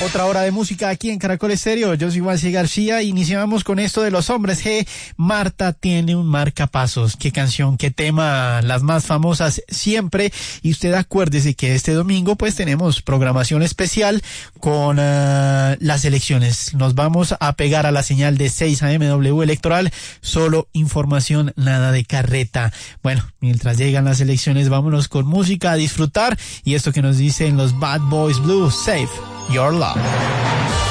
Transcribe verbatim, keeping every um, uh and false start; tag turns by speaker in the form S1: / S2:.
S1: Otra hora de música aquí en Caracol Estéreo. Yo soy Juanse García. Iniciamos con esto de los hombres G. Marta tiene un marcapasos. Qué canción, qué tema, las más famosas siempre. Y usted acuérdese que este domingo pues tenemos programación especial con uh, las elecciones. Nos vamos a pegar a la señal de seis A M W Electoral. Solo información, nada de carreta. Bueno, mientras llegan las elecciones, vámonos con música a disfrutar. Y esto que nos dicen los Bad Boys Blue, Save Your Love.